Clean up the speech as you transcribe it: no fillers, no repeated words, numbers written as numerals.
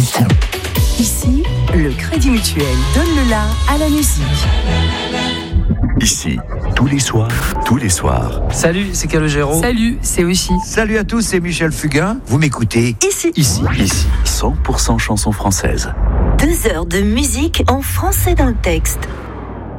Christian. Ici, le Crédit Mutuel donne le la à la musique. Ici, tous les soirs. Salut, c'est Calogero. Salut, c'est Oshi. Salut à tous, c'est Michel Fugain. Vous m'écoutez Ici, 100% chansons françaises. 2 heures de musique en français dans le texte.